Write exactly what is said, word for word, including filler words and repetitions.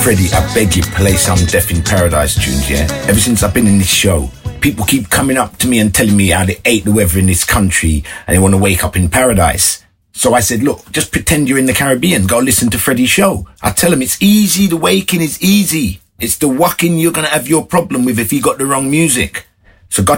Freddie, I beg you, play some Death in Paradise tunes, yeah? Ever since I've been in this show, people keep coming up to me and telling me how they hate the weather in this country and they want to wake up in paradise. So I said, look, just pretend you're in the Caribbean. Go listen to Freddie's show. I tell them it's easy. The waking is easy. It's the walking you're going to have your problem with if you got the wrong music. So go